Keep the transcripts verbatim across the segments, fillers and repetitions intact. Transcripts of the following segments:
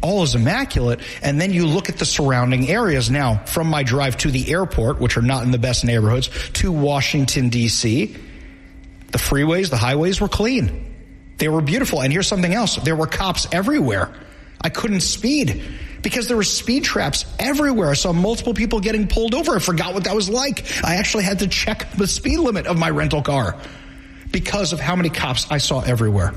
all is immaculate. And then you look at the surrounding areas. Now, from my drive to the airport, which are not in the best neighborhoods, to Washington, D C, the freeways, the highways were clean. They were beautiful. And here's something else. There were cops everywhere. I couldn't speed because there were speed traps everywhere. I saw multiple people getting pulled over. I forgot what that was like. I actually had to check the speed limit of my rental car because of how many cops I saw everywhere.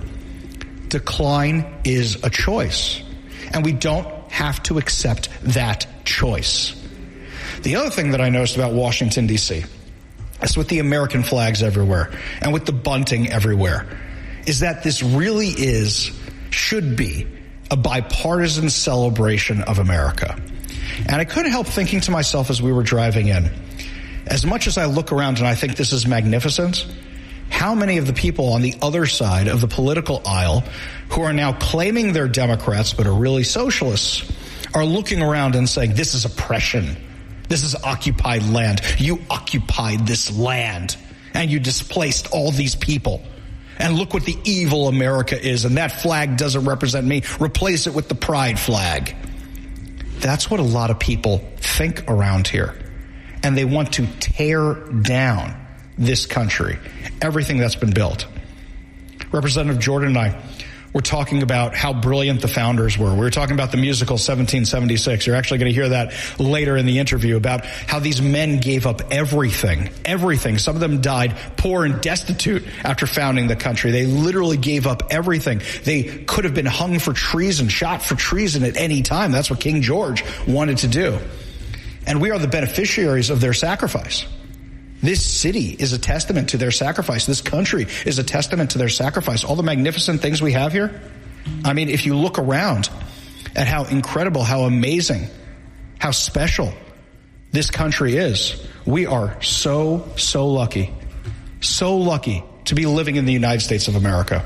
Decline is a choice, and we don't have to accept that choice. The other thing that I noticed about Washington, D C is with the American flags everywhere and with the bunting everywhere is that this really is, should be, a bipartisan celebration of America. And I couldn't help thinking to myself as we were driving in, as much as I look around and I think this is magnificent, how many of the people on the other side of the political aisle who are now claiming they're Democrats but are really socialists are looking around and saying, this is oppression. This is occupied land. You occupied this land and you displaced all these people. And look what the evil America is, and that flag doesn't represent me. Replace it with the pride flag. That's what a lot of people think around here. And they want to tear down this country, everything that's been built. Representative Jordan and I were talking about how brilliant the founders were. We were talking about the musical seventeen seventy-six. You're actually going to hear that later in the interview about how these men gave up everything, everything. Some of them died poor and destitute after founding the country. They literally gave up everything. They could have been hung for treason, shot for treason at any time. That's what King George wanted to do. And we are the beneficiaries of their sacrifice. This city is a testament to their sacrifice. This country is a testament to their sacrifice. All the magnificent things we have here. I mean, if you look around at how incredible, how amazing, how special this country is, we are so, so lucky, so lucky to be living in the United States of America.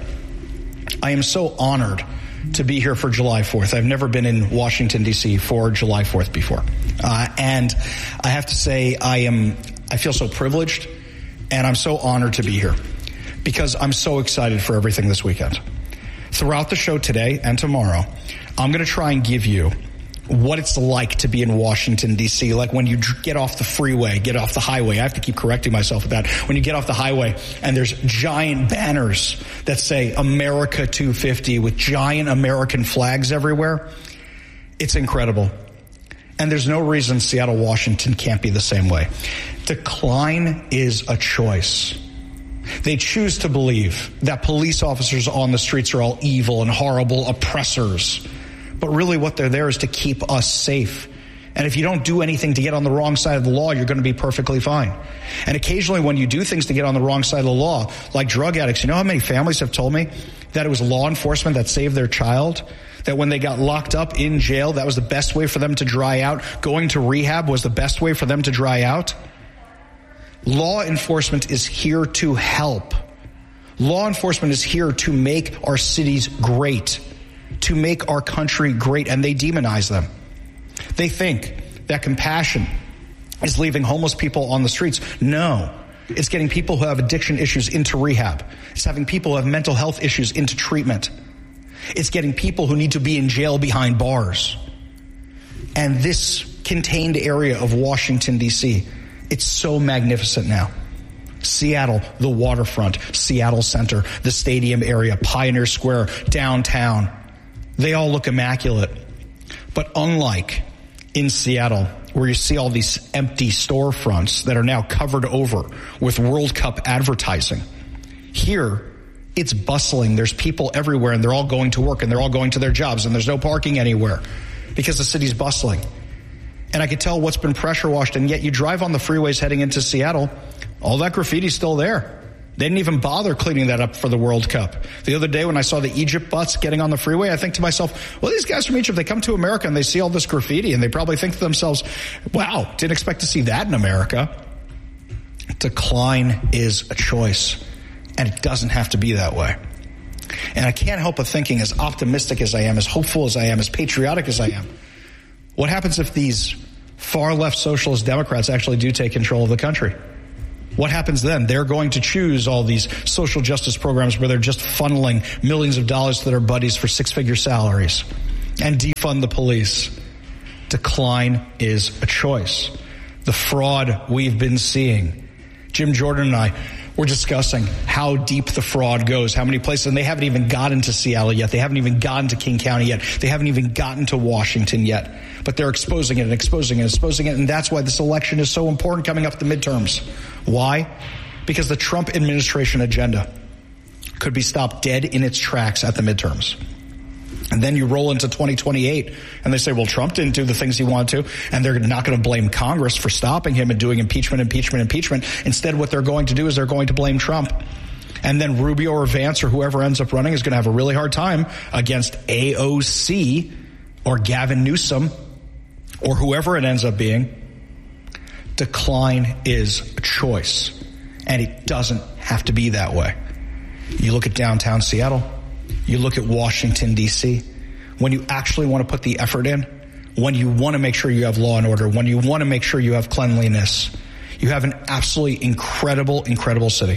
I am so honored to be here for July fourth. I've never been in Washington, D C for July fourth before. Uh, and I have to say I am... I feel so privileged, and I'm so honored to be here because I'm so excited for everything this weekend. Throughout the show today and tomorrow, I'm going to try and give you what it's like to be in Washington, D C, like when you get off the freeway, get off the highway. I have to keep correcting myself with that. When you get off the highway and there's giant banners that say America two fifty with giant American flags everywhere, it's incredible. And there's no reason Seattle, Washington can't be the same way. Decline is a choice. They choose to believe that police officers on the streets are all evil and horrible oppressors. But really what they're there is to keep us safe. And if you don't do anything to get on the wrong side of the law, you're going to be perfectly fine. And occasionally when you do things to get on the wrong side of the law, like drug addicts, you know how many families have told me that it was law enforcement that saved their child? That when they got locked up in jail, that was the best way for them to dry out. Going to rehab was the best way for them to dry out. Law enforcement is here to help. Law enforcement is here to make our cities great, to make our country great, and they demonize them. They think that compassion is leaving homeless people on the streets. No. It's getting people who have addiction issues into rehab. It's having people who have mental health issues into treatment. It's getting people who need to be in jail behind bars. And this contained area of Washington, D C, it's so magnificent now. Seattle, the waterfront, Seattle Center, the stadium area, Pioneer Square, downtown, they all look immaculate. But unlike in Seattle, where you see all these empty storefronts that are now covered over with World Cup advertising, here, it's bustling. There's people everywhere, and they're all going to work, and they're all going to their jobs, and there's no parking anywhere because the city's bustling. And I could tell what's been pressure washed, and yet you drive on the freeways heading into Seattle, all that graffiti's still there. They didn't even bother cleaning that up for the World Cup. The other day when I saw the Egypt bus getting on the freeway, I think to myself, well, these guys from Egypt, they come to America and they see all this graffiti, and they probably think to themselves, wow, didn't expect to see that in America. Decline is a choice. And it doesn't have to be that way. And I can't help but thinking, as optimistic as I am, as hopeful as I am, as patriotic as I am, what happens if these far-left socialist Democrats actually do take control of the country? What happens then? They're going to choose all these social justice programs where they're just funneling millions of dollars to their buddies for six-figure salaries. and defund the police. Decline is a choice. The fraud we've been seeing. Jim Jordan and I were discussing how deep the fraud goes, how many places, and they haven't even gotten to Seattle yet. They haven't even gotten to King County yet. They haven't even gotten to Washington yet. But they're exposing it and exposing it and exposing it, and that's why this election is so important coming up the midterms. Why? Because the Trump administration agenda could be stopped dead in its tracks at the midterms. And then you roll into twenty twenty-eight and they say, well, Trump didn't do the things he wanted to, and they're not going to blame Congress for stopping him and doing impeachment, impeachment, impeachment. Instead, what they're going to do is they're going to blame Trump. And then Rubio or Vance or whoever ends up running is going to have a really hard time against A O C or Gavin Newsom or whoever it ends up being. Decline is a choice, and it doesn't have to be that way. You look at downtown Seattle. You look at Washington, D C, when you actually want to put the effort in, when you want to make sure you have law and order, when you want to make sure you have cleanliness, you have an absolutely incredible, incredible city.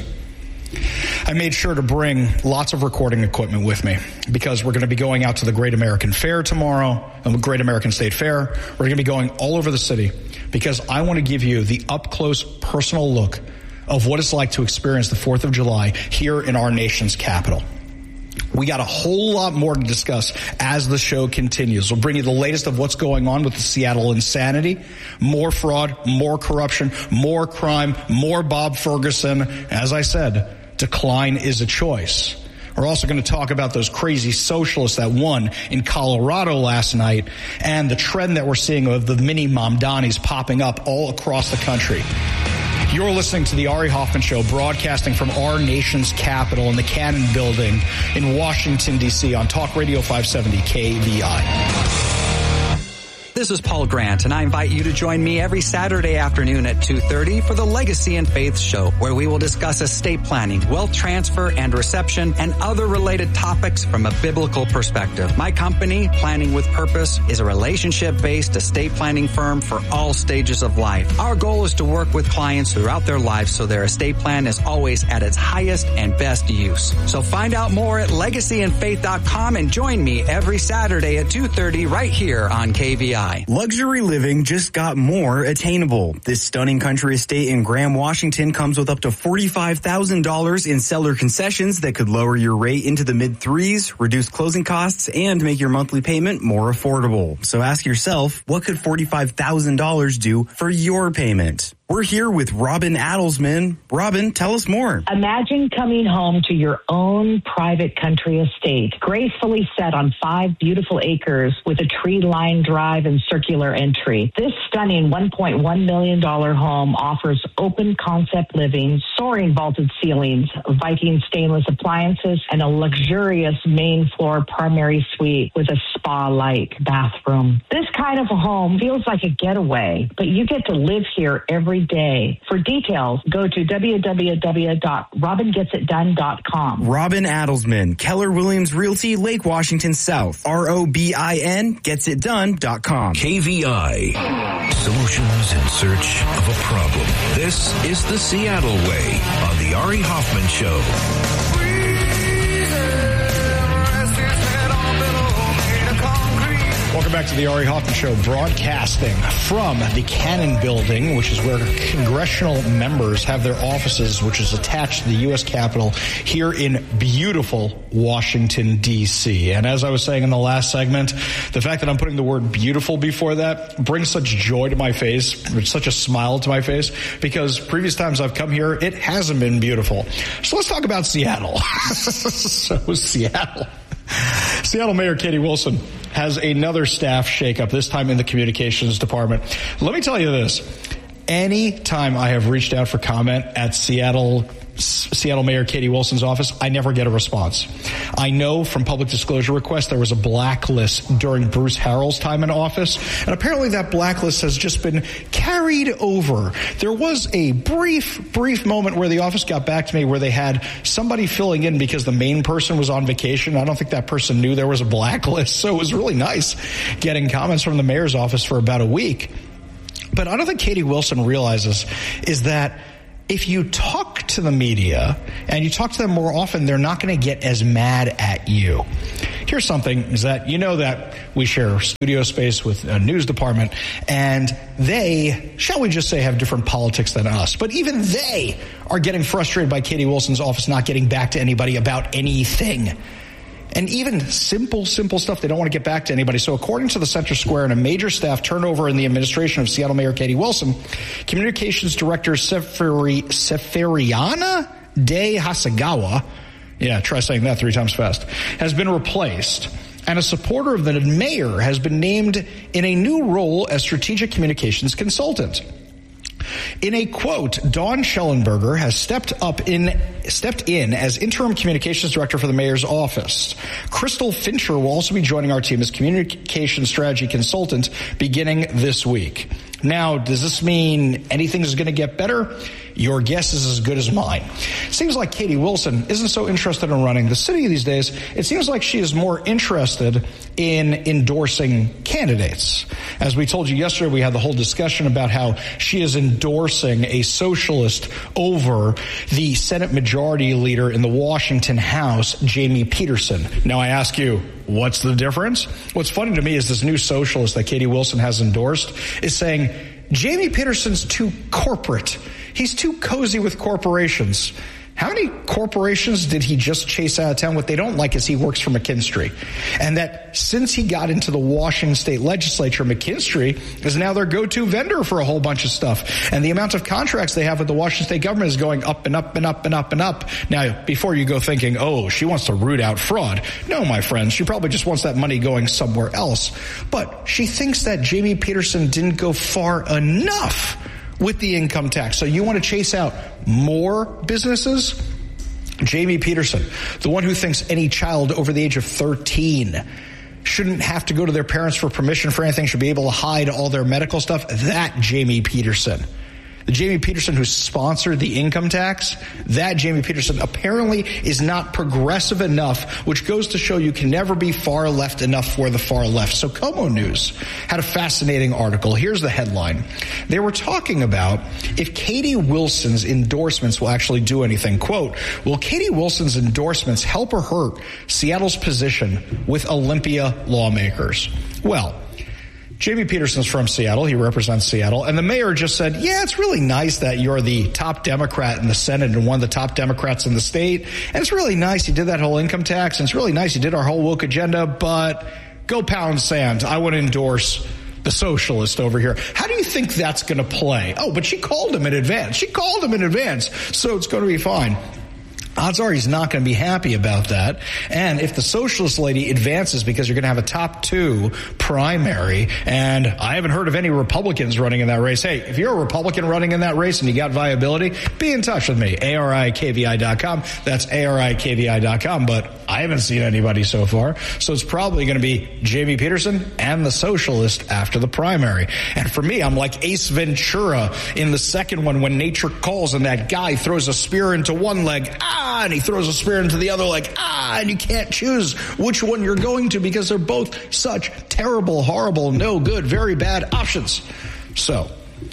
I made sure to bring lots of recording equipment with me because we're going to be going out to the Great American Fair tomorrow, the Great American State Fair. We're going to be going all over the city because I want to give you the up-close, personal look of what it's like to experience the fourth of July here in our nation's capital. We got a whole lot more to discuss as the show continues. We'll bring you the latest of what's going on with the Seattle insanity, more fraud, more corruption, more crime, more Bob Ferguson. As I said, decline is a choice. We're also going to talk about those crazy socialists that won in Colorado last night and the trend that we're seeing of the mini Mamdanis popping up all across the country. You're listening to the Ari Hoffman Show, broadcasting from our nation's capital in the Cannon Building in Washington, D C on Talk Radio five seventy K V I. This is Paul Grant, and I invite you to join me every Saturday afternoon at two thirty for the Legacy and Faith Show, where we will discuss estate planning, wealth transfer and reception, and other related topics from a biblical perspective. My company, Planning with Purpose, is a relationship-based estate planning firm for all stages of life. Our goal is to work with clients throughout their lives so their estate plan is always at its highest and best use. So find out more at legacy and faith dot com and join me every Saturday at two thirty right here on K V I. Luxury living just got more attainable. This stunning country estate in Graham, Washington comes with up to forty-five thousand dollars in seller concessions that could lower your rate into the mid threes, reduce closing costs, and make your monthly payment more affordable. So ask yourself, what could forty-five thousand dollars do for your payment? We're here with Robin Adelsman. Robin, tell us more. Imagine coming home to your own private country estate, gracefully set on five beautiful acres with a tree-lined drive and circular entry. This stunning one point one million dollars home offers open concept living, soaring vaulted ceilings, Viking stainless appliances, and a luxurious main floor primary suite with a spa-like bathroom. This kind of a home feels like a getaway, but you get to live here every day. For details, go to w w w dot robin gets it done dot com. Robin Adelsman, Keller Williams Realty, Lake Washington South. R O B I N gets it done dot com. K V I. Solutions in search of a problem. This is the Seattle Way on the Ari Hoffman Show. Welcome back to the Ari Hoffman Show, broadcasting from the Cannon Building, which is where congressional members have their offices, which is attached to the U S Capitol here in beautiful Washington, D C. And as I was saying in the last segment, the fact that I'm putting the word beautiful before that brings such joy to my face, such a smile to my face, because previous times I've come here, it hasn't been beautiful. So let's talk about Seattle. So Seattle. Seattle Mayor Katie Wilson has another staff shakeup, this time in the communications department. Let me tell you this. Any time I have reached out for comment at Seattle Seattle Mayor Katie Wilson's office, I never get a response. I know from public disclosure requests there was a blacklist during Bruce Harrell's time in office, and apparently that blacklist has just been carried over. There was a brief, brief moment where the office got back to me where they had somebody filling in because the main person was on vacation. I don't think that person knew there was a blacklist, so it was really nice getting comments from the mayor's office for about a week. But I don't think Katie Wilson realizes is that if you talk to the media and you talk to them more often, they're not going to get as mad at you. here's something, is that you know that we share studio space with a news department, and they, shall we just say, have different politics than us. But even they are getting frustrated by Katie Wilson's office not getting back to anybody about anything. And even simple, simple stuff, they don't want to get back to anybody. So according to the Center Square, in a major staff turnover in the administration of Seattle Mayor Katie Wilson, Communications Director Seferi, Seferiana De Hasegawa, yeah, try saying that three times fast, has been replaced. And a supporter of the mayor has been named in a new role as strategic communications consultant. In a quote, Dawn Schellenberger has stepped up in, stepped in as interim communications director for the mayor's office. Crystal Fincher will also be joining our team as communication strategy consultant beginning this week. Now, does this mean anything is going to get better? Your guess is as good as mine. Seems like Katie Wilson isn't so interested in running the city these days. It seems like she is more interested in endorsing candidates. As we told you yesterday, we had the whole discussion about how she is endorsing a socialist over the Senate Majority Leader in the Washington House, Jamie Peterson. Now, I ask you, what's the difference? What's funny to me is this new socialist that Katie Wilson has endorsed is saying, Jamie Peterson's too corporate. He's too cozy with corporations. How many corporations did he just chase out of town? What they don't like is he works for McKinstry. And that since he got into the Washington State Legislature, McKinstry is now their go-to vendor for a whole bunch of stuff. And the amount of contracts they have with the Washington State government is going up and up and up and up and up. Now, before you go thinking, oh, she wants to root out fraud. No, my friends, she probably just wants that money going somewhere else. But she thinks that Jamie Peterson didn't go far enough with the income tax. So you want to chase out more businesses? Jamie Peterson, the one who thinks any child over the age of thirteen shouldn't have to go to their parents for permission for anything, should be able to hide all their medical stuff. That Jamie Peterson. The Jamie Peterson who sponsored the income tax, that Jamie Peterson apparently is not progressive enough, which goes to show you can never be far left enough for the far left. So Como News had a fascinating article. Here's the headline. They were talking about if Katie Wilson's endorsements will actually do anything. Quote, will Katie Wilson's endorsements help or hurt Seattle's position with Olympia lawmakers? Well, Jamie Peterson's from Seattle. He represents Seattle. And the mayor just said, yeah, it's really nice that you're the top Democrat in the Senate and one of the top Democrats in the state. And it's really nice you did that whole income tax. And it's really nice you did our whole woke agenda. But go pound sand. I would endorse the socialist over here. How do you think that's going to play? Oh, but she called him in advance. She called him in advance. So it's going to be fine. Odds are he's not going to be happy about that. And if the socialist lady advances because you're going to have a top two primary, and I haven't heard of any Republicans running in that race. Hey, if you're a Republican running in that race and you got viability, be in touch with me. A R I K V I dot com. That's A R I K V I dot com. But I haven't seen anybody so far. So it's probably going to be Jamie Peterson and the socialist after the primary. And for me, I'm like Ace Ventura in the second one when nature calls and that guy throws a spear into one leg. Ah! And he throws a spear into the other leg. Ah, and you can't choose which one you're going to because they're both such terrible, horrible, no good, very bad options. So,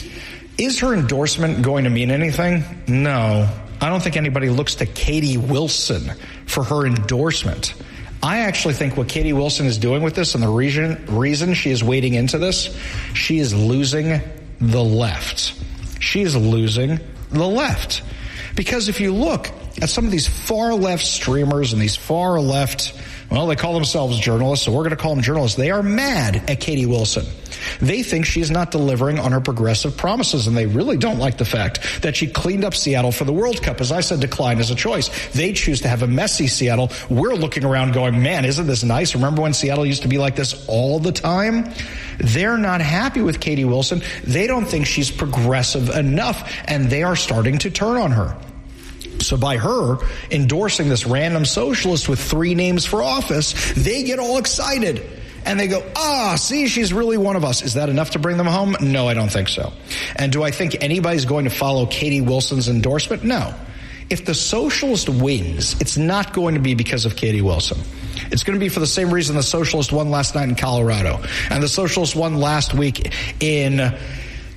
is her endorsement going to mean anything? No. I don't think anybody looks to Katie Wilson for her endorsement. I actually think what Katie Wilson is doing with this and the reason, reason she is wading into this, she is losing the left. She is losing the left. Because if you look at some of these far left streamers and these far left, well, they call themselves journalists, so we're going to call them journalists. They are mad at Katie Wilson. They think she is not delivering on her progressive promises, and they really don't like the fact that she cleaned up Seattle for the World Cup. As I said, decline is a choice. They choose to have a messy Seattle. We're looking around going, man, isn't this nice? Remember when Seattle used to be like this all the time? They're not happy with Katie Wilson. They don't think she's progressive enough, and they are starting to turn on her. So by her endorsing this random socialist with three names for office, they get all excited. And they go, ah, see, she's really one of us. Is that enough to bring them home? No, I don't think so. And do I think anybody's going to follow Katie Wilson's endorsement? No. If the socialist wins, it's not going to be because of Katie Wilson. It's going to be for the same reason the socialist won last night in Colorado. And the socialist won last week in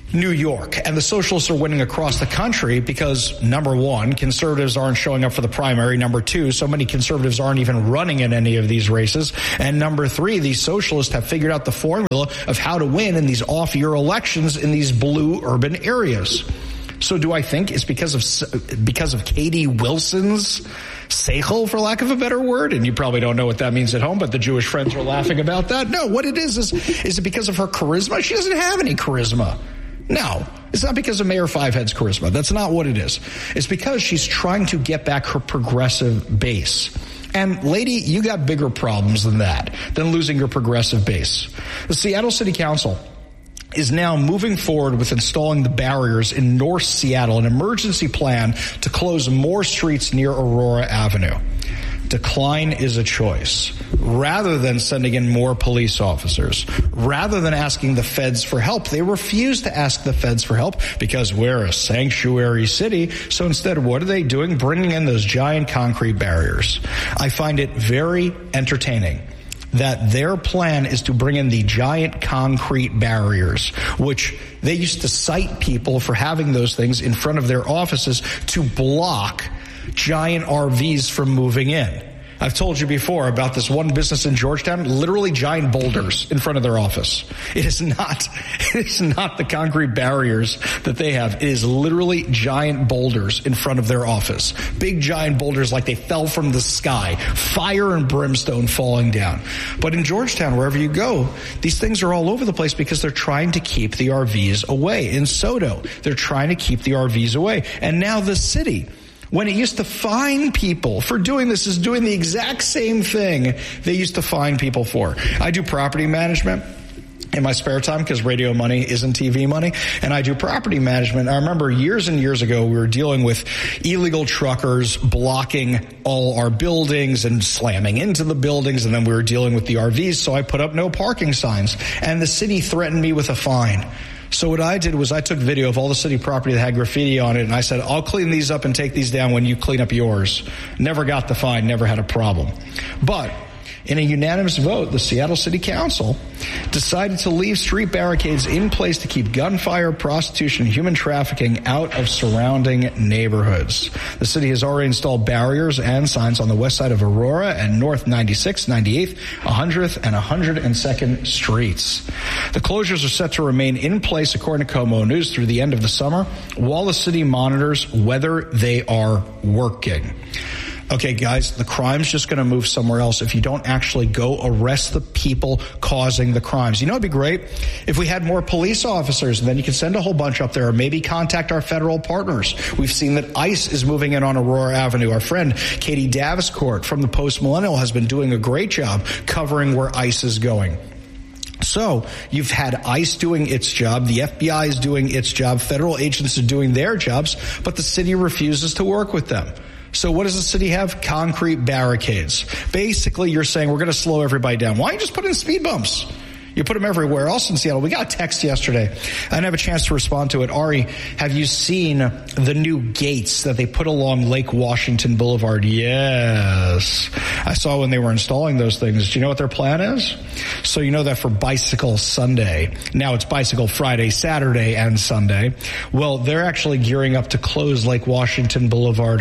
New York, and the socialists are winning across the country because, number one, conservatives aren't showing up for the primary. Number two, so many conservatives aren't even running in any of these races. And number three, these socialists have figured out the formula of how to win in these off-year elections in these blue urban areas. So do I think it's because of because of Katie Wilson's seichel, for lack of a better word? And you probably don't know what that means at home, but the Jewish friends are laughing about that. No, what it is is, is it because of her charisma? She doesn't have any charisma. No, it's not because of Mayor Fivehead's charisma. That's not what it is. It's because she's trying to get back her progressive base. And lady, you got bigger problems than that, than losing your progressive base. The Seattle City Council is now moving forward with installing the barriers in North Seattle, an emergency plan to close more streets near Aurora Avenue. Decline is a choice. Rather than sending in more police officers, rather than asking the feds for help, they refuse to ask the feds for help because we're a sanctuary city. So instead, what are they doing? Bringing in those giant concrete barriers. I find it very entertaining that their plan is to bring in the giant concrete barriers, which they used to cite people for having those things in front of their offices to block giant R Vs from moving in. I've told you before about this one business in Georgetown, literally giant boulders in front of their office. It is not, it is not the concrete barriers that they have. It is literally giant boulders in front of their office. Big giant boulders like they fell from the sky. Fire and brimstone falling down. But in Georgetown, wherever you go, these things are all over the place because they're trying to keep the R Vs away. In Soto, they're trying to keep the R Vs away. And now the city, when it used to fine people for doing this, is doing the exact same thing they used to fine people for. I do property management in my spare time because radio money isn't T V money, and I do property management. I remember years and years ago we were dealing with illegal truckers blocking all our buildings and slamming into the buildings, and then we were dealing with the R Vs, so I put up no parking signs, and the city threatened me with a fine. So what I did was I took video of all the city property that had graffiti on it, and I said, I'll clean these up and take these down when you clean up yours. Never got the fine, never had a problem. But in a unanimous vote, the Seattle City Council decided to leave street barricades in place to keep gunfire, prostitution, and human trafficking out of surrounding neighborhoods. The city has already installed barriers and signs on the west side of Aurora and North ninety-sixth, ninety-eighth, one hundredth, and one hundred second streets. The closures are set to remain in place, according to KOMO News, through the end of the summer, while the city monitors whether they are working. Okay, guys, the crime's just going to move somewhere else if you don't actually go arrest the people causing the crimes. You know, it'd be great if we had more police officers, and then you can send a whole bunch up there, or maybe contact our federal partners. We've seen that ICE is moving in on Aurora Avenue. Our friend Katie Daviscourt from the Post Millennial has been doing a great job covering where ICE is going. So you've had ICE doing its job, the F B I is doing its job, federal agents are doing their jobs, but the city refuses to work with them. So what does the city have? Concrete barricades. Basically, you're saying we're going to slow everybody down. Why don't you just put in speed bumps? You put them everywhere else in Seattle. We got a text yesterday. I didn't have a chance to respond to it. Ari, have you seen the new gates that they put along Lake Washington Boulevard? Yes. I saw when they were installing those things. Do you know what their plan is? So you know that for Bicycle Sunday, now it's Bicycle Friday, Saturday, and Sunday. Well, they're actually gearing up to close Lake Washington Boulevard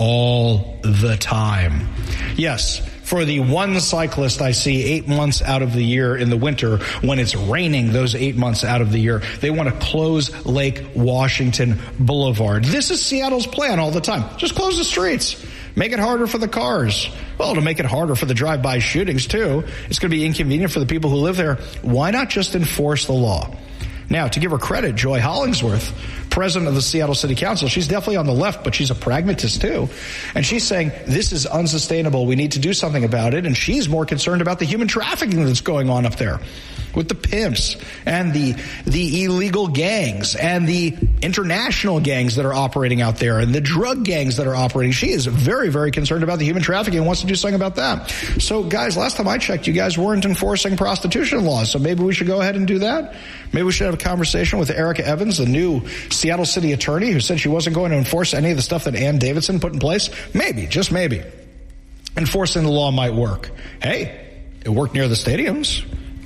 all the time. Yes, for the one cyclist I see eight months out of the year in the winter when it's raining those eight months out of the year, they want to close Lake Washington Boulevard. This is Seattle's plan all the time. Just close the streets. Make it harder for the cars. Well, to make it harder for the drive-by shootings, too. It's going to be inconvenient for the people who live there. Why not just enforce the law? Now, to give her credit, Joy Hollingsworth, president of the Seattle City Council, she's definitely on the left, but she's a pragmatist too. And she's saying this is unsustainable. We need to do something about it. And she's more concerned about the human trafficking that's going on up there with the pimps and the the illegal gangs and the international gangs that are operating out there and the drug gangs that are operating. She is very, very concerned about the human trafficking and wants to do something about that. So, guys, last time I checked, you guys weren't enforcing prostitution laws. So maybe we should go ahead and do that. Maybe we should have a conversation with Erica Evans, the new Seattle City attorney, who said she wasn't going to enforce any of the stuff that Ann Davidson put in place. Maybe, just maybe, enforcing the law might work. Hey, it worked near the stadiums.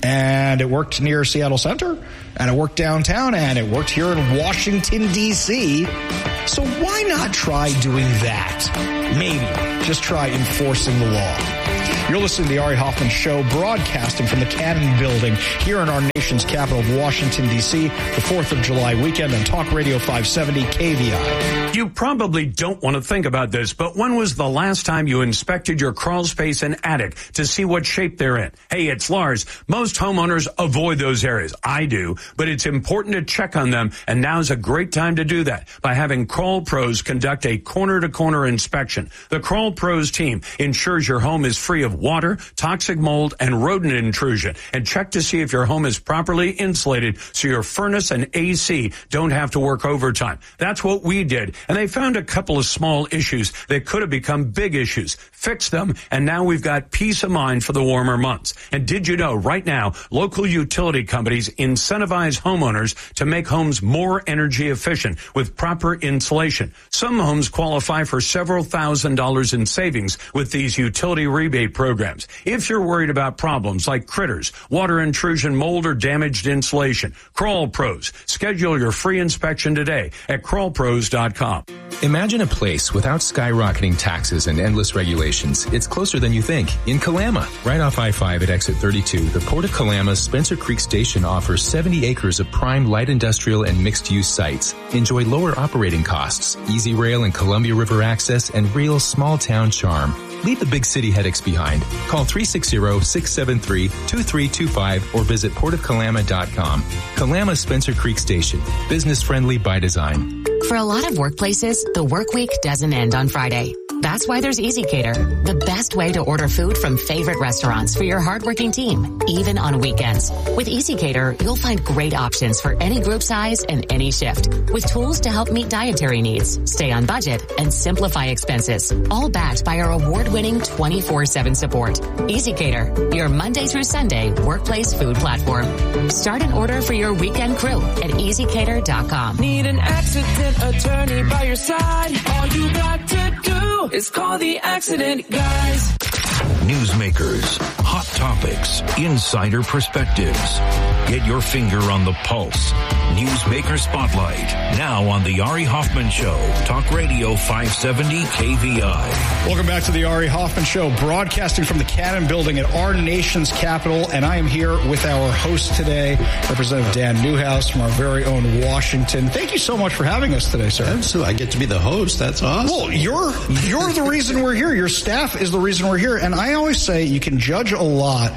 and it worked near Seattle Center, and it worked downtown, and it worked here in Washington, D C So why not try doing that? Maybe. Just try enforcing the law. You're listening to the Ari Hoffman Show, broadcasting from the Cannon Building here in our nation's capital of Washington, D C, the fourth of July weekend on Talk Radio five seventy K V I. You probably don't want to think about this, but when was the last time you inspected your crawl space and attic to see what shape they're in? Hey, it's Lars. Most homeowners avoid those areas. I do, but it's important to check on them, and now's a great time to do that by having Crawl Pros conduct a corner-to-corner inspection. The Crawl Pros team ensures your home is free of water, toxic mold, and rodent intrusion, and check to see if your home is properly insulated so your furnace and A C don't have to work overtime. That's what we did, and they found a couple of small issues that could have become big issues. Fixed them, and now we've got peace of mind for the warmer months. And did you know right now, local utility companies incentivize homeowners to make homes more energy efficient with proper insulation. Some homes qualify for several thousand dollars in savings with these utility rebate programs. If you're worried about problems like critters, water intrusion, mold, or damaged insulation, Crawl Pros. Schedule your free inspection today at crawl pros dot com. Imagine a place without skyrocketing taxes and endless regulations. It's closer than you think. In Kalama, right off I five at exit thirty-two, the Port of Kalama's Spencer Creek Station offers seventy acres of prime light industrial and mixed-use sites. Enjoy lower operating costs, easy rail and Columbia River access, and real small-town charm. Leave the big city headaches behind. Call three six zero, six seven three, two three two five or visit port of kalama dot com. Kalama Spencer Creek Station. Business friendly by design. For a lot of workplaces, the work week doesn't end on Friday. That's why there's EasyCater, the best way to order food from favorite restaurants for your hardworking team, even on weekends. With EasyCater, you'll find great options for any group size and any shift, with tools to help meet dietary needs, stay on budget, and simplify expenses, all backed by our award-winning twenty-four seven support. EasyCater, your Monday through Sunday workplace food platform. Start an order for your weekend crew at easy cater dot com. Need an accident attorney by your side? All you got to do is call the Accident Guys. Newsmakers, hot topics, insider perspectives. Get your finger on the pulse. Newsmaker Spotlight, now on the Ari Hoffman Show, Talk Radio five seventy K V I. Welcome back to the Ari Hoffman Show, broadcasting from the Cannon Building at our nation's capital, and I am here with our host today, Representative Dan Newhouse from our very own Washington. Thank you so much for having us today, sir. Absolutely. I get to be the host. That's awesome. Well, you're, you're the reason we're here. Your staff is the reason we're here, and I always say you can judge a lot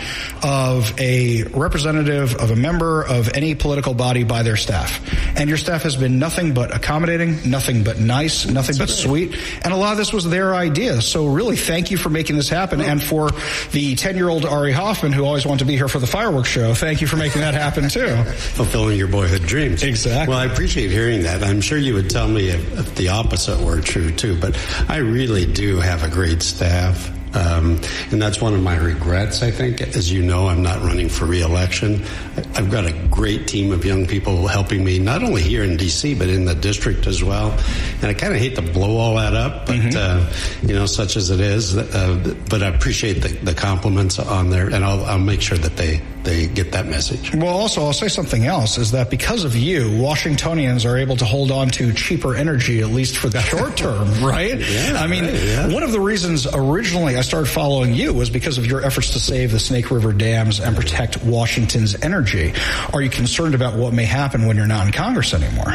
of a representative, of a member of any political body by their staff. And your staff has been nothing but accommodating, nothing but nice, nothing That's but right. sweet. And a lot of this was their idea. So really, thank you for making this happen. And for the ten-year-old Ari Hoffman, who always wanted to be here for the fireworks show, thank you for making that happen, too. Fulfilling your boyhood dreams. Exactly. Well, I appreciate hearing that. I'm sure you would tell me if, if the opposite were true, too. But I really do have a great staff. Um, and that's one of my regrets, I think. As you know, I'm not running for re-election. I've got a great team of young people helping me, not only here in D C, but in the district as well. And I kind of hate to blow all that up, but, mm-hmm. uh, you know, such as it is. Uh, but I appreciate the, the compliments on there, and I'll, I'll make sure that they, they get that message. Well, also, I'll say something else, is that because of you, Washingtonians are able to hold on to cheaper energy, at least for the short term, right? Yeah, I mean, right, yeah. One of the reasons originally I started following you was because of your efforts to save the Snake River dams and protect Washington's energy. Are you concerned about what may happen when you're not in Congress anymore?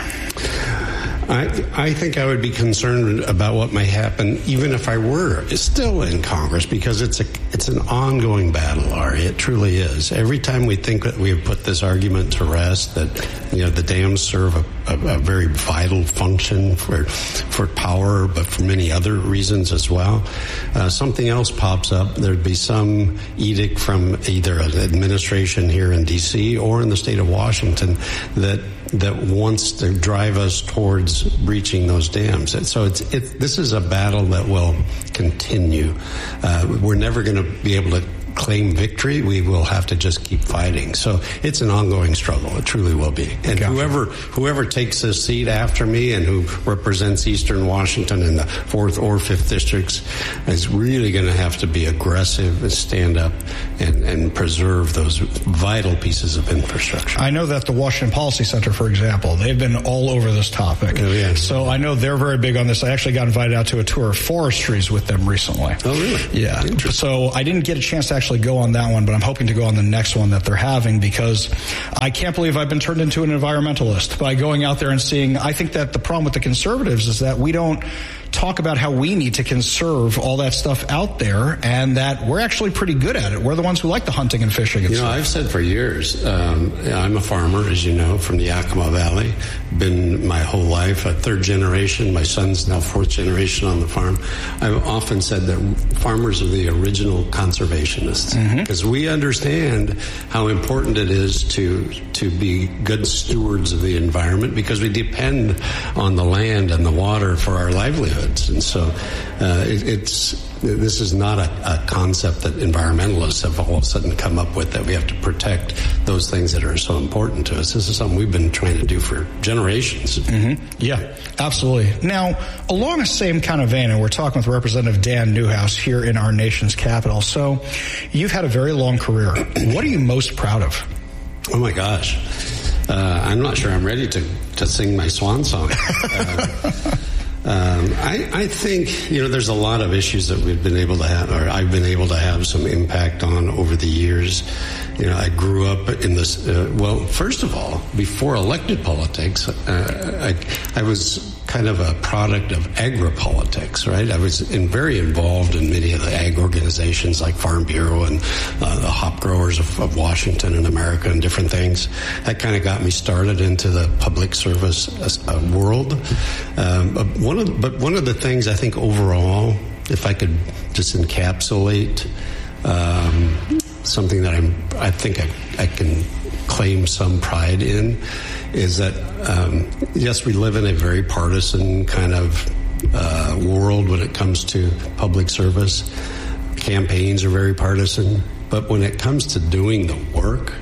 I, I think I would be concerned about what may happen even if I were still in Congress, because it's a it's an ongoing battle, Ari. It truly is. Every time we think that we have put this argument to rest, that you know the dams serve a, a, a very vital function for for power, but for many other reasons as well, uh, something else pops up. There'd be some edict from either an administration here in D C or in the state of Washington that that wants to drive us towards breaching those dams. And so it's it, this is a battle that will continue. Uh, we're never going to be able to claim victory, we will have to just keep fighting. So it's an ongoing struggle. It truly will be. And gotcha. whoever whoever takes this seat after me and who represents Eastern Washington in the fourth or fifth districts is really going to have to be aggressive and stand up and, and preserve those vital pieces of infrastructure. I know that the Washington Policy Center, for example, they've been all over this topic. Oh, yeah. So I know they're very big on this. I actually got invited out to a tour of forestries with them recently. Oh, really? Yeah. So I didn't get a chance to actually go on that one, but I'm hoping to go on the next one that they're having, because I can't believe I've been turned into an environmentalist by going out there and seeing. I think that the problem with the conservatives is that we don't talk about how we need to conserve all that stuff out there, and that we're actually pretty good at it. We're the ones who like the hunting and fishing and You know, stuff. I've said for years, um, I'm a farmer, as you know, from the Yakima Valley. Been my whole life, a third generation. My son's now fourth generation on the farm. I've often said that farmers are the original conservationists, because mm-hmm. we understand how important it is to to be good stewards of the environment, because we depend on the land and the water for our livelihood. And so uh, it, it's this is not a, a concept that environmentalists have all of a sudden come up with, that we have to protect those things that are so important to us. This is something we've been trying to do for generations. Mm-hmm. Yeah, absolutely. Now, along the same kind of vein, and we're talking with Representative Dan Newhouse here in our nation's capital. So you've had a very long career. What are you most proud of? Oh, my gosh. Uh, I'm not sure I'm ready to, to sing my swan song. Uh, Um, I, I think, you know, there's a lot of issues that we've been able to have, or I've been able to have some impact on over the years. You know, I grew up in this, uh, well, first of all, before elected politics, uh, I, I was kind of a product of agri-politics, right? I was in, very involved in many of the ag organizations like Farm Bureau and uh, the hop growers of, of Washington and America and different things. That kind of got me started into the public service uh, world. Um, but one of, but one of the things I think overall, if I could just encapsulate um, something that I'm, I think I, I can claim some pride in, is that, um, yes, we live in a very partisan kind of uh, world when it comes to public service. Campaigns are very partisan. But when it comes to doing the work,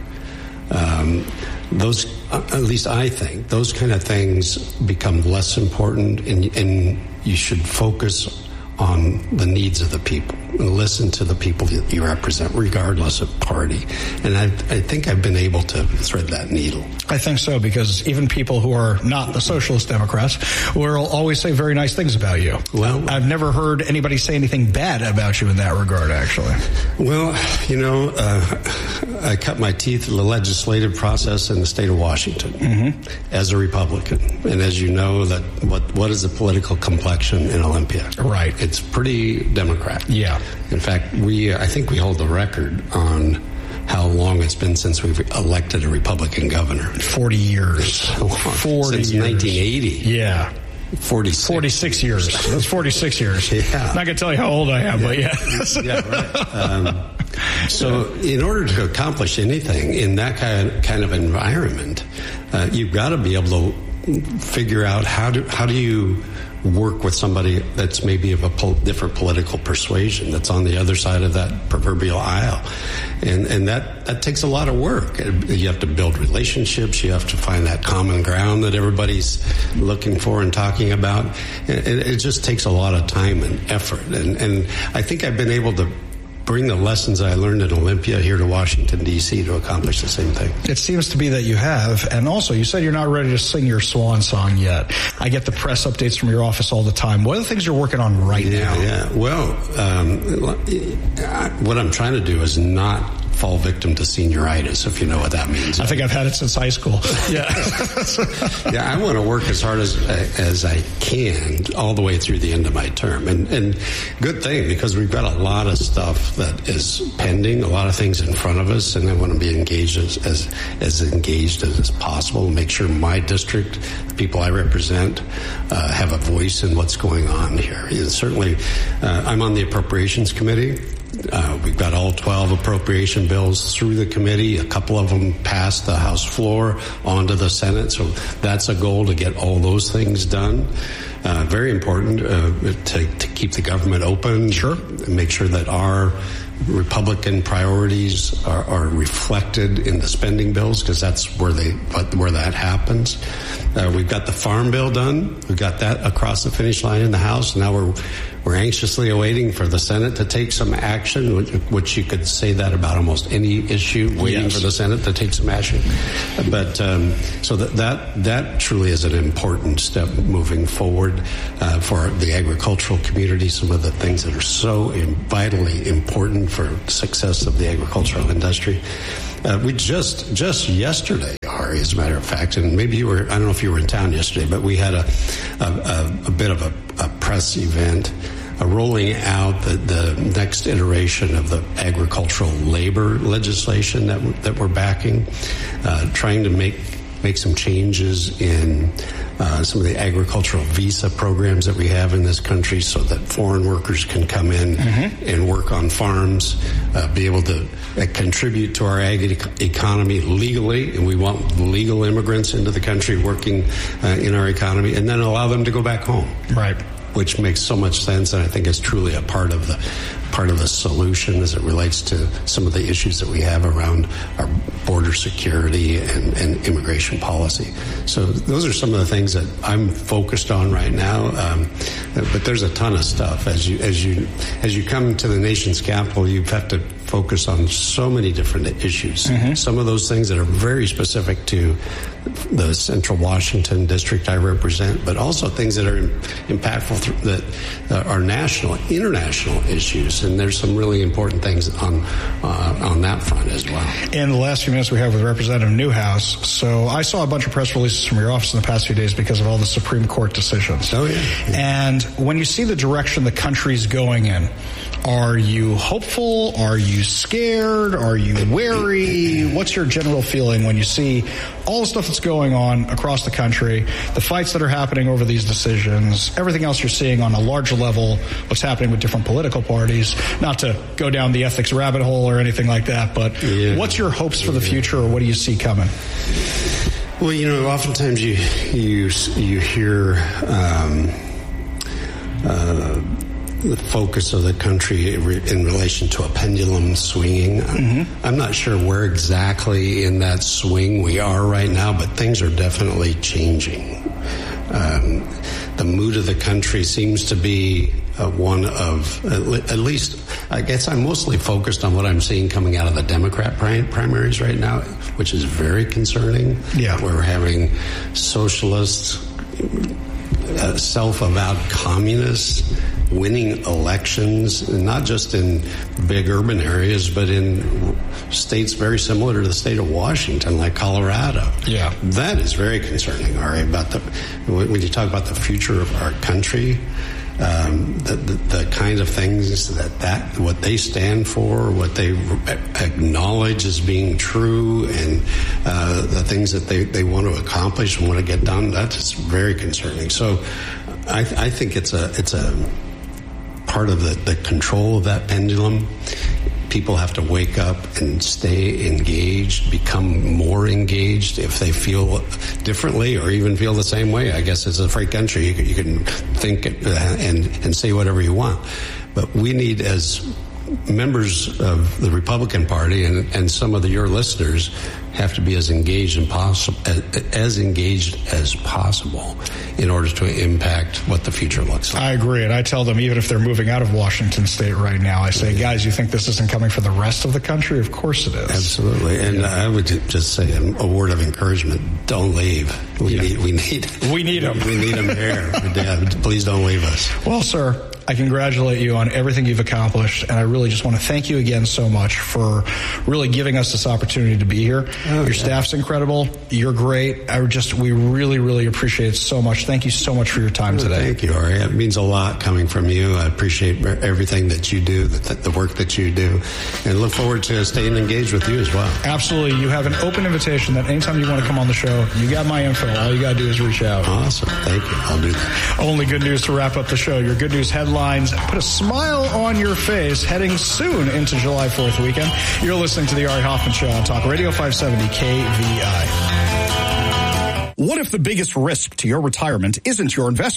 um, those, at least I think, those kind of things become less important, and, and you should focus on the needs of the people and listen to the people that you represent, regardless of party. And I, I think I've been able to thread that needle. I think so, because even people who are not the Socialist Democrats will always say very nice things about you. Well, I've never heard anybody say anything bad about you in that regard, actually. Well, you know, uh, I cut my teeth in the legislative process in the state of Washington mm-hmm. as a Republican. And as you know, that what what is the political complexion in Olympia? Right. It's pretty Democrat. Yeah. In fact, we I think we hold the record on how long it's been since we've elected a Republican governor. Forty years. Forty since years. nineteen eighty. Yeah. Forty-six. Forty-six years. That's forty-six years. Yeah. I'm not gonna tell you how old I am, yeah. but yeah. Yeah, right. Um, so, in order to accomplish anything in that kind kind of environment, uh, you've got to be able to figure out how do how do you work with somebody that's maybe of a pol- different political persuasion, that's on the other side of that proverbial aisle. And and that, that takes a lot of work. You have to build relationships. You have to find that common ground that everybody's looking for and talking about. It, it just takes a lot of time and effort. And, and I think I've been able to bring the lessons I learned in Olympia here to Washington, D C to accomplish the same thing. It seems to be that you have. And also, you said you're not ready to sing your swan song yet. I get the press updates from your office all the time. What are the things you're working on right yeah, now? Yeah, well, um, what I'm trying to do is not fall victim to senioritis, if you know what that means. I think I've had it since high school. Yeah. Yeah, I want to work as hard as as I can all the way through the end of my term. And, and good thing, because we've got a lot of stuff that is pending, a lot of things in front of us, and I want to be engaged as, as, as engaged as possible, make sure my district, the people I represent, uh, have a voice in what's going on here. And certainly, uh, I'm on the Appropriations Committee. Uh, we've got all twelve appropriation bills through the committee. A couple of them passed the House floor onto the Senate. So that's a goal, to get all those things done. Uh, very important uh, to, to keep the government open. Sure. Make sure that our Republican priorities are, are reflected in the spending bills, because that's where they where that happens. Uh, we've got the Farm Bill done. We've got that across the finish line in the House. Now we're we're anxiously awaiting for the Senate to take some action, which, which you could say that about almost any issue, waiting yes. for the Senate to take some action. But um, so that, that that truly is an important step moving forward uh, for the agricultural community. Some of the things that are so vitally important for the success of the agricultural industry. Uh, we just just yesterday, Ari, as a matter of fact, and maybe you were, I don't know if you were in town yesterday, but we had a a, a, a bit of a, a press event uh, rolling out the, the next iteration of the agricultural labor legislation that we're, that we're backing, uh, trying to make make some changes in uh, some of the agricultural visa programs that we have in this country, so that foreign workers can come in mm-hmm. and work on farms, uh, be able to uh, contribute to our ag e- economy legally, and we want legal immigrants into the country working uh, in our economy, and then allow them to go back home. Right. Which makes so much sense, and I think is truly a part of the part of the solution as it relates to some of the issues that we have around our border security and, and immigration policy. So those are some of the things that I'm focused on right now. Um, but there's a ton of stuff as you as you as you come to the nation's capital. You have to focus on so many different issues. Mm-hmm. Some of those things that are very specific to the Central Washington district I represent, but also things that are impactful th- that uh, are national, international issues. And there's some really important things on uh, on that front as well. In the last few minutes we have with Representative Newhouse, so I saw a bunch of press releases from your office in the past few days because of all the Supreme Court decisions. Oh, yeah. yeah. And when you see the direction the country's going in, are you hopeful? Are you scared? Are you wary? What's your general feeling when you see all the stuff that's going on across the country, the fights that are happening over these decisions, everything else you're seeing on a larger level, what's happening with different political parties? Not to go down the ethics rabbit hole or anything like that, but yeah. what's your hopes for the future, or what do you see coming? Well, you know, oftentimes you you you hear um, uh, the focus of the country in relation to a pendulum swinging. Mm-hmm. I'm not sure where exactly in that swing we are right now, but things are definitely changing. Um, the mood of the country seems to be uh, one of, at least, I guess I'm mostly focused on what I'm seeing coming out of the Democrat prim- primaries right now, which is very concerning. Yeah. We're having socialists, uh, self-avowed communists winning elections, not just in big urban areas, but in states very similar to the state of Washington, like Colorado. Yeah. That is very concerning, Ari, about the, when you talk about the future of our country, um, the, the, the kind of things that, that, what they stand for, what they acknowledge as being true, and uh, the things that they, they want to accomplish and want to get done, that's very concerning. So I, I think it's a, it's a, part of the, the control of that pendulum. People have to wake up and stay engaged, become more engaged if they feel differently or even feel the same way. I guess it's a free country. You can, you can think and, and say whatever you want. But we need, as members of the Republican Party and, and some of the, your listeners, have to be as engaged and possible as, as engaged as possible in order to impact what the future looks like. I agree, and I tell them, even if they're moving out of Washington State right now, I say, guys, you think this isn't coming for the rest of the country? Of course it is. Absolutely, and yeah. I would just say a word of encouragement: don't leave. We yeah. need, we need, we need them. We need them here. Dad, please don't leave us. Well, sir, I congratulate you on everything you've accomplished, and I really just want to thank you again so much for really giving us this opportunity to be here. Oh, Your yeah. staff's incredible. You're great. I just, we really, really appreciate it so much. Thank you so much for your time today. Thank you, Ari. It means a lot coming from you. I appreciate everything that you do, the, the work that you do, and look forward to staying engaged with you as well. Absolutely. You have an open invitation that anytime you want to come on the show, you got my info. All you got to do is reach out. Awesome. Thank you. I'll do that. Only good news to wrap up the show. Your good news headlines put a smile on your face heading soon into July fourth weekend. You're listening to the Ari Hoffman Show on Talk Radio five seventy K V I. What if the biggest risk to your retirement isn't your investments,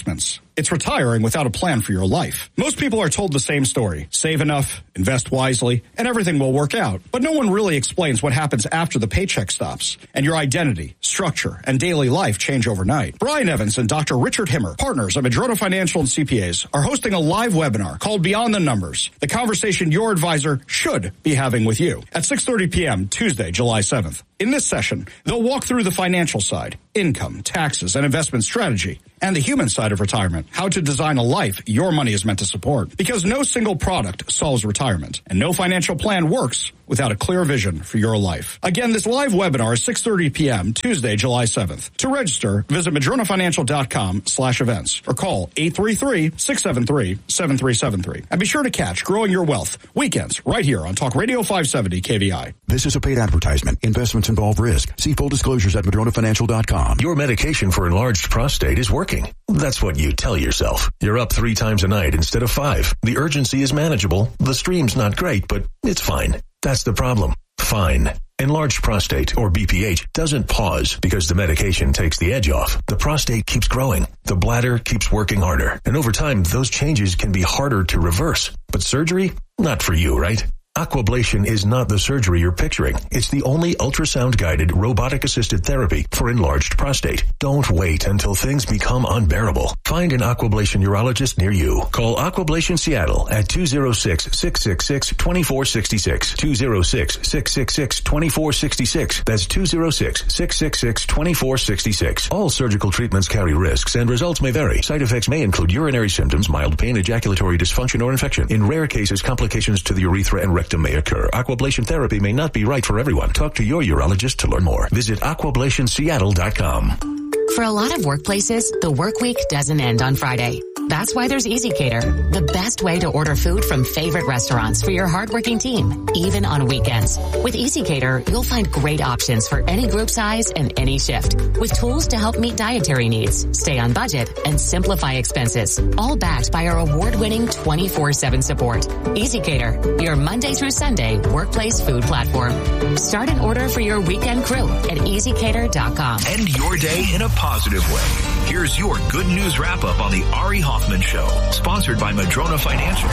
It's retiring without a plan for your life. Most people are told the same story. Save enough, invest wisely, and everything will work out. But no one really explains what happens after the paycheck stops and your identity, structure, and daily life change overnight. Brian Evans and Doctor Richard Himmer, partners at Madrona Financial and C P As, are hosting a live webinar called Beyond the Numbers, the conversation your advisor should be having with you, at six thirty p.m. Tuesday, July seventh. In this session, they'll walk through the financial side, income, taxes, and investment strategy, and the human side of retirement, how to design a life your money is meant to support. Because no single product solves retirement, and no financial plan works without a clear vision for your life. Again, this live webinar is six thirty p.m. Tuesday, July seventh. To register, visit madronafinancial.com slash events or call eight three three, six seven three, seven three seven three. And be sure to catch Growing Your Wealth weekends right here on Talk Radio five seventy K V I. This is a paid advertisement. Investments involve risk. See full disclosures at madrona financial dot com. Your medication for enlarged prostate is working. That's what you tell yourself. You're up three times a night instead of five. The urgency is manageable. The stream's not great, but it's fine. That's the problem. Fine. Enlarged prostate, or B P H, doesn't pause because the medication takes the edge off. The prostate keeps growing. The bladder keeps working harder. And over time, those changes can be harder to reverse. But surgery? Not for you, right? Aquablation is not the surgery you're picturing. It's the only ultrasound-guided, robotic-assisted therapy for enlarged prostate. Don't wait until things become unbearable. Find an Aquablation urologist near you. Call Aquablation Seattle at two oh six, six six six, two four six six. two oh six, six six six, two four six six. That's two oh six, six six six, two four six six. All surgical treatments carry risks and results may vary. Side effects may include urinary symptoms, mild pain, ejaculatory dysfunction, or infection. In rare cases, complications to the urethra and rectum may occur. Aquablation therapy may not be right for everyone. Talk to your urologist to learn more. Visit aquablation seattle dot com. For a lot of workplaces, the work week doesn't end on Friday. That's why there's EasyCater, the best way to order food from favorite restaurants for your hardworking team, even on weekends. With EasyCater, you'll find great options for any group size and any shift, with tools to help meet dietary needs, stay on budget, and simplify expenses, all backed by our award-winning twenty-four seven support. EasyCater, your Monday through Sunday workplace food platform. Start an order for your weekend crew at easy cater dot com. End your day in a positive way. Here's your good news wrap-up on the Ari Hoffman Show, sponsored by Madrona Financial.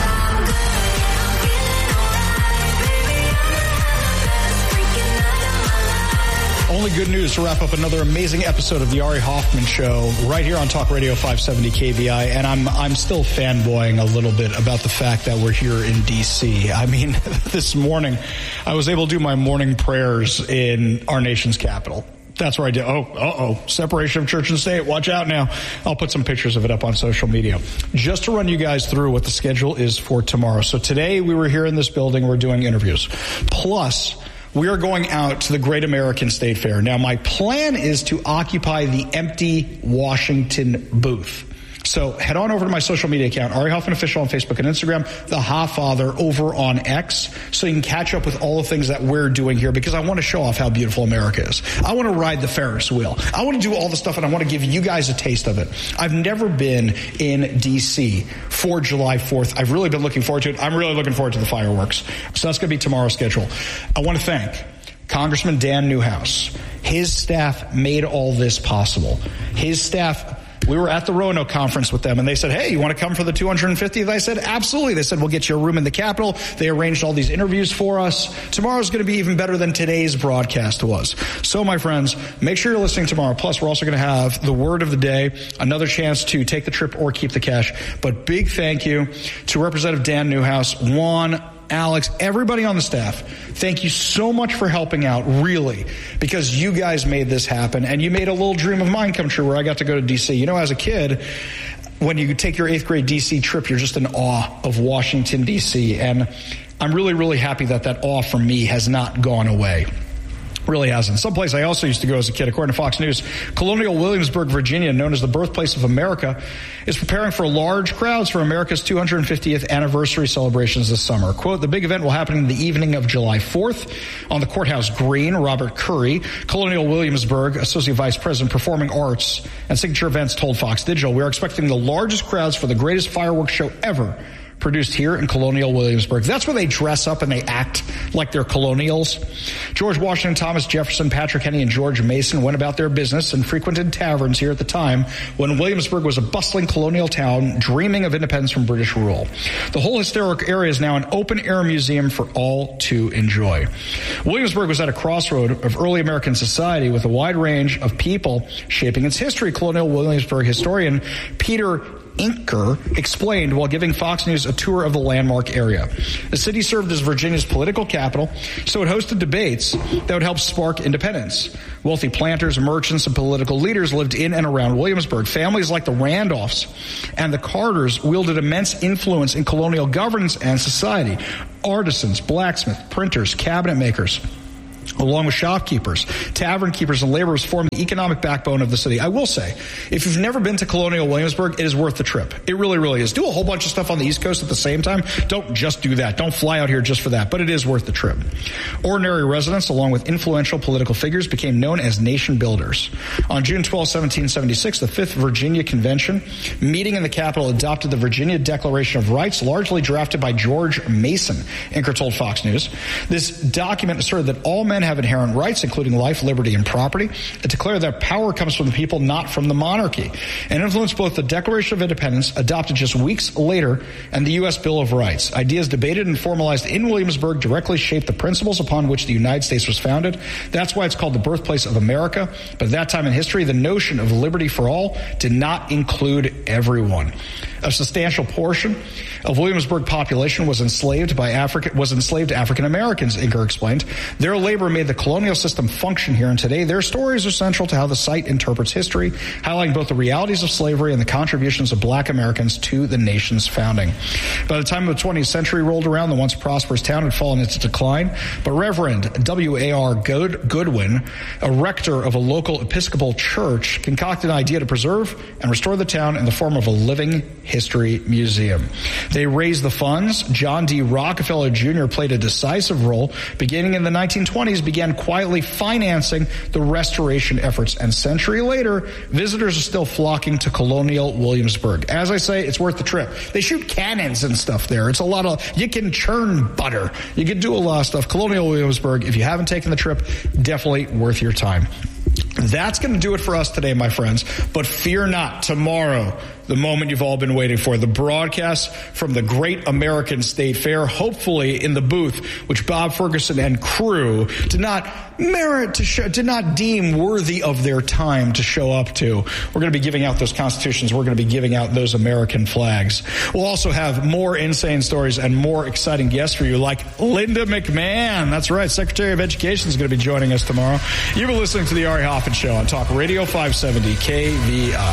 Only good news to wrap up another amazing episode of the Ari Hoffman Show right here on Talk Radio five seventy K V I. And I'm I'm still fanboying a little bit about the fact that we're here in D C. I mean, this morning I was able to do my morning prayers in our nation's capital. That's where I did. Oh, uh-oh. Separation of church and state. Watch out now. I'll put some pictures of it up on social media. Just to run you guys through what the schedule is for tomorrow. So today we were here in this building. We're doing interviews. Plus, we are going out to the Great American State Fair. Now, my plan is to occupy the empty Washington booth. So head on over to my social media account, Ari Hoffman Official on Facebook and Instagram, The Hofffather over on X, so you can catch up with all the things that we're doing here, because I want to show off how beautiful America is. I want to ride the Ferris wheel. I want to do all the stuff, and I want to give you guys a taste of it. I've never been in D C for July fourth. I've really been looking forward to it. I'm really looking forward to the fireworks. So that's going to be tomorrow's schedule. I want to thank Congressman Dan Newhouse. His staff made all this possible. His staff... We were at the Roanoke conference with them, and they said, hey, you want to come for the two hundred fiftieth? I said, absolutely. They said, we'll get you a room in the Capitol. They arranged all these interviews for us. Tomorrow's going to be even better than today's broadcast was. So, my friends, make sure you're listening tomorrow. Plus, we're also going to have the word of the day, another chance to take the trip or keep the cash. But big thank you to Representative Dan Newhouse, Juan, Alex, everybody on the staff. Thank you so much for helping out, really, because you guys made this happen, and you made a little dream of mine come true where I got to go to D C. You know, as a kid, when you take your eighth grade D C trip, you're just in awe of Washington, D C, and I'm really, really happy that that awe from me has not gone away. Really hasn't. Someplace I also used to go as a kid, according to Fox News, Colonial Williamsburg, Virginia, known as the birthplace of America, is preparing for large crowds for America's two hundred fiftieth anniversary celebrations this summer. Quote, the big event will happen in the evening of July fourth on the courthouse green. Robert Curry, Colonial Williamsburg Associate Vice President, Performing Arts and Signature Events, told Fox Digital, we are expecting the largest crowds for the greatest fireworks show ever produced here in colonial Williamsburg. That's where they dress up and they act like they're colonials. George Washington, Thomas Jefferson, Patrick Henry, and George Mason went about their business and frequented taverns here at the time when Williamsburg was a bustling colonial town dreaming of independence from British rule. The whole historic area is now an open-air museum for all to enjoy. Williamsburg was at a crossroad of early American society with a wide range of people shaping its history. Colonial Williamsburg historian Peter Inker explained while giving Fox News a tour of the landmark area. The city served as Virginia's political capital, so it hosted debates that would help spark independence. Wealthy planters, merchants, and political leaders lived in and around Williamsburg. Families like the Randolphs and the Carters wielded immense influence in colonial governance and society. Artisans, blacksmiths, printers, cabinet makers, along with shopkeepers, tavern keepers, and laborers form the economic backbone of the city. I will say, if you've never been to colonial Williamsburg, it is worth the trip. It really, really is. Do a whole bunch of stuff on the East Coast at the same time. Don't just do that. Don't fly out here just for that, but it is worth the trip. Ordinary residents, along with influential political figures, became known as nation builders. On June twelfth, seventeen seventy-six, the Fifth Virginia Convention, meeting in the Capitol, adopted the Virginia Declaration of Rights, largely drafted by George Mason, Inker told Fox News. This document asserted that all men have inherent rights, including life, liberty, and property. It declared that power comes from the people, not from the monarchy, and influenced both the Declaration of Independence, adopted just weeks later, and the U S Bill of Rights. Ideas debated and formalized in Williamsburg directly shaped the principles upon which the United States was founded. That's why it's called the birthplace of America. But at that time in history, the notion of liberty for all did not include everyone. A substantial portion of Williamsburg population was enslaved by African was enslaved African Americans, Inker explained. Their labor made the colonial system function here, and today their stories are central to how the site interprets history, highlighting both the realities of slavery and the contributions of black Americans to the nation's founding. By the time the twentieth century rolled around, the once prosperous town had fallen into decline, but Reverend W A R Good, Goodwin, a rector of a local Episcopal church, concocted an idea to preserve and restore the town in the form of a living history museum. They raised the funds. John D. Rockefeller Junior played a decisive role. Beginning in the nineteen twenties, began quietly financing the restoration efforts. And a century later, visitors are still flocking to colonial Williamsburg. As I say, it's worth the trip. They shoot cannons and stuff there. It's a lot of, you can churn butter. You can do a lot of stuff. Colonial Williamsburg, if you haven't taken the trip, definitely worth your time. That's going to do it for us today, my friends. But fear not, tomorrow, the moment you've all been waiting for, the broadcast from the Great American State Fair, hopefully in the booth, which Bob Ferguson and crew did not merit to show, did not deem worthy of their time to show up to. We're going to be giving out those constitutions. We're going to be giving out those American flags. We'll also have more insane stories and more exciting guests for you, like Linda McMahon. That's right. Secretary of Education is going to be joining us tomorrow. You've been listening to the Ari Hoffman Show on Talk Radio five seventy K V I.